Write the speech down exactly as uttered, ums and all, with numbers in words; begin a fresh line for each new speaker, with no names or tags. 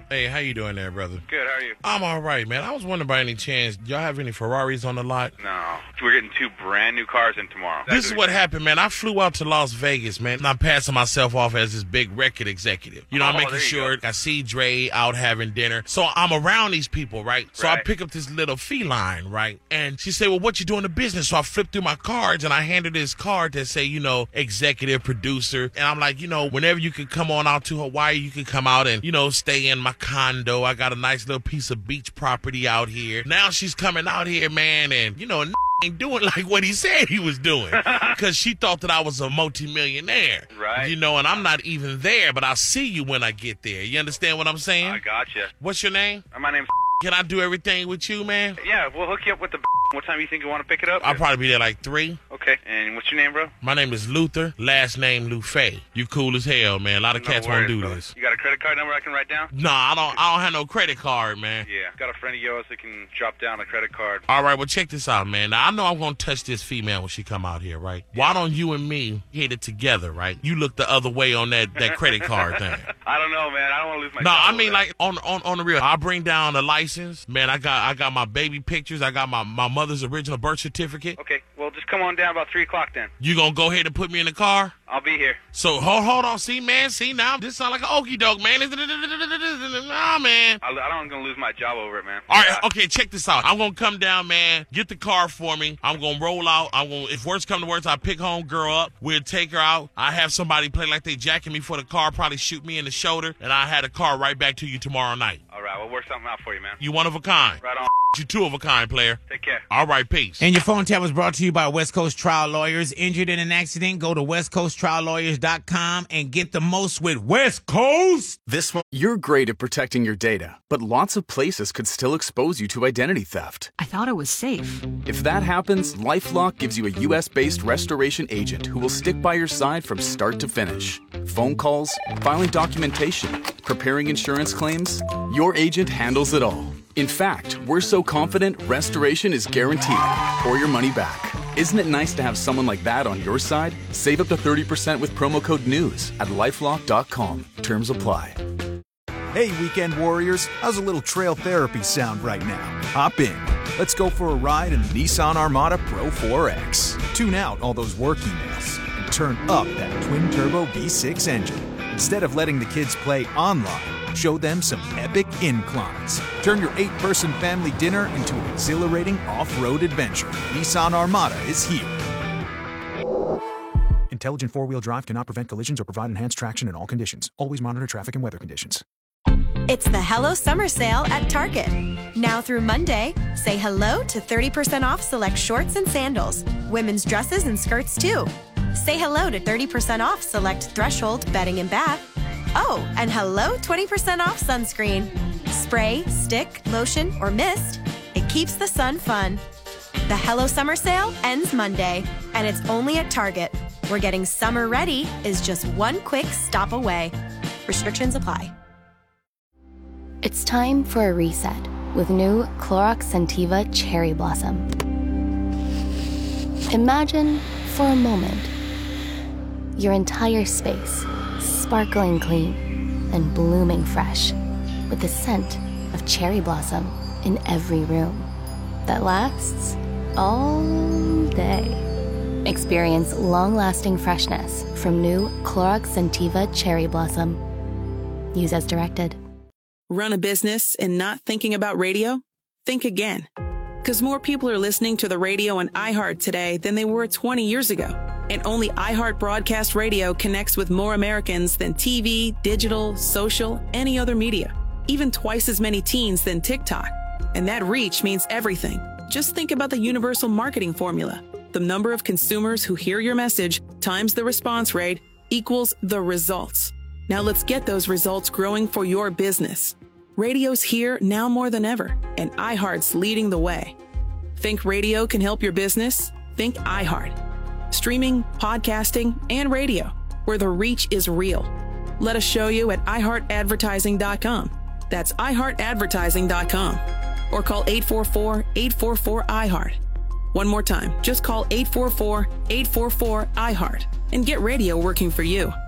Hey, how you doing there, brother?
Good, how are you?
I'm all right, man. I was wondering by any chance, y'all have any Ferraris on the lot?
No. We're getting two brand new cars in tomorrow.
This is what happened, man. I flew out to Las Vegas, man. And I'm passing myself off as this big record executive. You know, I'm
Oh,
making
there you
sure
go.
I see Dre out having dinner. So I'm around these people, right? So I
Right.
pick up this little feline, right? And she said, well, what you doing in business? So I flip through my cards and I handed this card that say, you know, executive producer. And I'm like, you know, whenever you can come on out to Hawaii, you can come out and, you know, stay in my condo. I got a nice little piece of beach property out here. Now she's coming out here, man, and, you know, ain't doing like what he said he was doing because she thought that I was a multimillionaire.
Right.
You know, and I'm not even there, but I'll see you when I get there. You understand what I'm saying?
I gotcha.
What's your name?
Uh, My name's
Can I do everything with you, man?
Yeah, we'll hook you up with the What time you think you want to pick it up?
I'll probably be there like three.
Okay, and what's your name, bro?
My name is Luther, last name Lufay. You cool as hell, man. A lot of
No
cats
worries,
won't do
brother.
this.
You got a credit card number I can write down?
Nah, I don't I don't have no credit card, man.
Yeah, got a friend of yours that can drop down a credit card.
All right, well, check this out, man. Now, I know I'm going to touch this female when she come out here, right? Why don't you and me hit it together, right? You look the other way on that, that credit card thing.
I don't know, man. I don't want to lose my
No,
job
I
over
mean,
that.
like, on, on on the real, I bring down the license. Man, I got I got my baby pictures. I got my, my mother's original birth certificate.
Okay, well, just come on down about three o'clock then.
You going to go ahead and put me in the car?
I'll be here.
So, hold hold on. See, man, see, now, this sound like an okie doke, man. Nah, man.
I, I don't going to lose my job over it, man.
All right, okay, check this out. I'm going to come down, man, get the car for me. I'm going to roll out. I'm going to, if worst come to worst, I pick home girl up. We'll take her out. I have somebody play like they jacking me for the car, probably shoot me in the shoulder, and I had a car right back to you tomorrow night.
All right, we'll work something out for you, man.
You one of a kind.
Right on.
You two of a kind, player.
Take care.
All right, peace.
And your phone tap was brought to you by West Coast Trial Lawyers. Injured in an accident? Go to west coast trial lawyers dot com and get the most with West Coast.
This one, you're great at protecting your data, but lots of places could still expose you to identity theft.
I thought it was safe.
If that happens, LifeLock gives you a U S-based restoration agent who will stick by your side from start to finish. Phone calls, filing documentation, preparing insurance claims, your agent handles it all. In fact, we're so confident restoration is guaranteed or your money back. Isn't it nice to have someone like that on your side? Save up to thirty percent with promo code NEWS at lifelock dot com. Terms apply.
Hey, weekend warriors, how's a little trail therapy sound right now? Hop in. Let's go for a ride in the Nissan Armada Pro four X. Tune out all those work emails and turn up that twin-turbo V six engine. Instead of letting the kids play online, show them some epic inclines. Turn your eight-person family dinner into an exhilarating off-road adventure. Nissan Armada is here. Intelligent four-wheel drive cannot prevent collisions or provide enhanced traction in all conditions. Always monitor traffic and weather conditions.
It's the Hello Summer Sale at Target. Now through Monday, say hello to thirty percent off select shorts and sandals, women's dresses and skirts too. Say hello to thirty percent off select Threshold bedding and bath. Oh, and hello twenty percent off sunscreen. Spray, stick, lotion, or mist, it keeps the sun fun. The Hello Summer Sale ends Monday, and it's only at Target, where getting summer ready is just one quick stop away. Restrictions apply.
It's time for a reset with new Clorox Scentiva Cherry Blossom. Imagine, for a moment, your entire space sparkling clean and blooming fresh with the scent of cherry blossom in every room that lasts all day. Experience long-lasting freshness from new Clorox Scentiva Cherry Blossom. Use as directed.
Run a business and not thinking about radio? Think again. Because more people are listening to the radio on iHeart today than they were twenty years ago. And only iHeart Broadcast Radio connects with more Americans than T V, digital, social, any other media. Even twice as many teens than TikTok. And that reach means everything. Just think about the universal marketing formula. The number of consumers who hear your message times the response rate equals the results. Now let's get those results growing for your business. Radio's here now more than ever, and iHeart's leading the way. Think radio can help your business? Think iHeart. Streaming, podcasting, and radio, where the reach is real. Let us show you at i heart advertising dot com. That's i heart advertising dot com. Or call eight four four, eight four four, I heart. One more time, just call eight four four, eight four four, I heart and get radio working for you.